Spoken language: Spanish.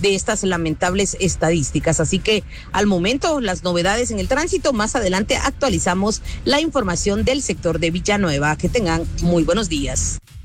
de estas lamentables estadísticas. Así que al momento las novedades en el tránsito, más adelante actualizamos la información del sector de Villanueva. Que tengan muy buenos días.